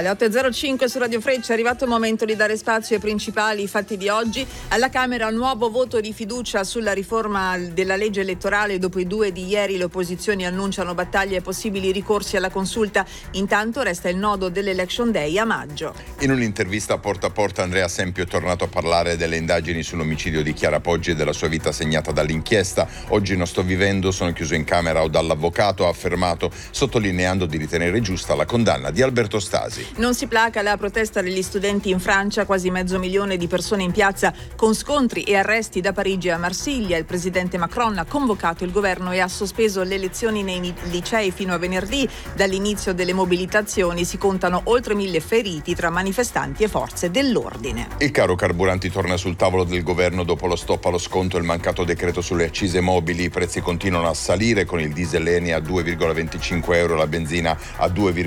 Le 8.05 su Radio Freccia, è arrivato il momento di dare spazio ai principali fatti di oggi. Alla Camera nuovo voto di fiducia sulla riforma della legge elettorale. Dopo i 2 di ieri le opposizioni annunciano battaglie e possibili ricorsi alla consulta. Intanto resta il nodo dell'Election Day a maggio. In un'intervista a Porta Andrea Sempio è tornato a parlare delle indagini sull'omicidio di Chiara Poggi e della sua vita segnata dall'inchiesta. Oggi non sto vivendo, sono chiuso in camera o dall'avvocato, ha affermato, sottolineando di ritenere giusta la condanna di Alberto Stasi. Non si placa la protesta degli studenti in Francia, quasi 500.000 di persone in piazza con scontri e arresti da Parigi a Marsiglia. Il presidente Macron ha convocato il governo e ha sospeso le lezioni nei licei fino a venerdì. Dall'inizio delle mobilitazioni si contano oltre 1.000 feriti tra manifestanti e forze dell'ordine. Il caro carburanti torna sul tavolo del governo dopo lo stop allo sconto e il mancato decreto sulle accise mobili. I prezzi continuano a salire, con il diesel Eni a 2,25 euro, la benzina a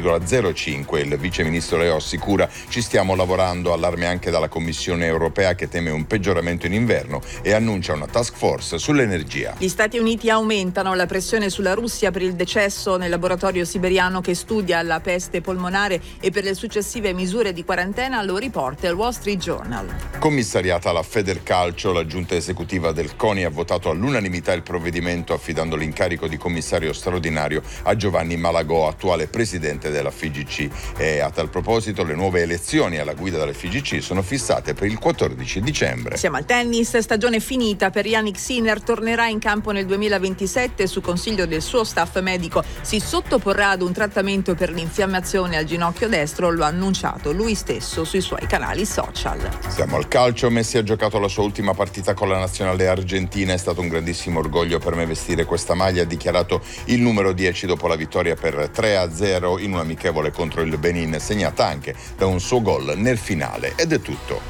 2,05. Il vice ministro Leo assicura: ci stiamo lavorando. Allarme anche dalla Commissione europea, che teme un peggioramento in inverno e annuncia una task force sull'energia. Gli Stati Uniti aumentano la pressione sulla Russia per il decesso nel laboratorio siberiano che studia la peste polmonare e per le successive misure di quarantena, lo riporta il Wall Street Journal. Commissariata la Federcalcio, la giunta esecutiva del CONI ha votato all'unanimità il provvedimento, affidando l'incarico di commissario straordinario a Giovanni Malagò, attuale presidente della FIGC. E a tal proposito le nuove elezioni alla guida della FIGC sono fissate per il 14 dicembre. Siamo al tennis, stagione finita per Jannik Sinner, tornerà in campo nel 2027. Su consiglio del suo staff medico si sottoporrà ad un trattamento per l'infiammazione al ginocchio destro, lo ha annunciato lui stesso sui suoi canali social. Siamo al calcio. Messi ha giocato la sua ultima partita con la nazionale argentina. È stato un grandissimo orgoglio per me vestire questa maglia, ha dichiarato il numero 10 dopo la vittoria per 3-0 in un amichevole contro il Benin, segnata anche da un suo gol nel finale. Ed è tutto.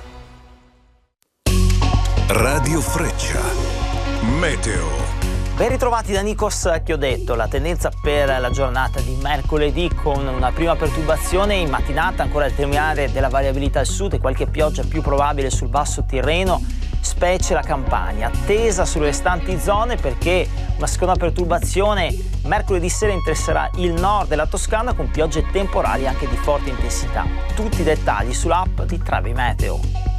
Radio Freccia. Meteo. Ben ritrovati da Nikos Chiodetto. La tendenza per la giornata di mercoledì, con una prima perturbazione in mattinata, ancora il terminare della variabilità al sud e qualche pioggia più probabile sul basso Tirreno, specie la Campania. Attesa sulle restanti zone, perché una seconda perturbazione mercoledì sera interesserà il nord della Toscana, con piogge temporali anche di forte intensità. Tutti i dettagli sull'app di Travi Meteo.